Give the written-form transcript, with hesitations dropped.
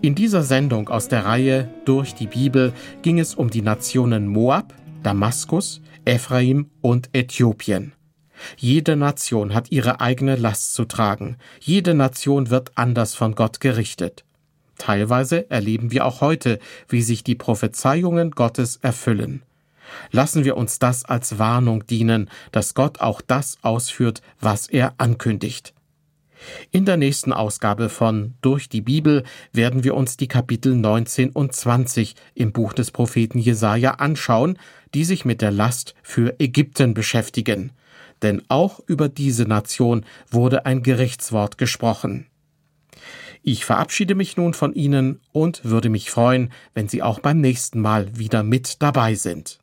In dieser Sendung aus der Reihe Durch die Bibel ging es um die Nationen Moab, Damaskus, Ephraim und Äthiopien. Jede Nation hat ihre eigene Last zu tragen. Jede Nation wird anders von Gott gerichtet. Teilweise erleben wir auch heute, wie sich die Prophezeiungen Gottes erfüllen. Lassen wir uns das als Warnung dienen, dass Gott auch das ausführt, was er ankündigt. In der nächsten Ausgabe von Durch die Bibel werden wir uns die Kapitel 19 und 20 im Buch des Propheten Jesaja anschauen, die sich mit der Last für Ägypten beschäftigen. Denn auch über diese Nation wurde ein Gerichtswort gesprochen. Ich verabschiede mich nun von Ihnen und würde mich freuen, wenn Sie auch beim nächsten Mal wieder mit dabei sind.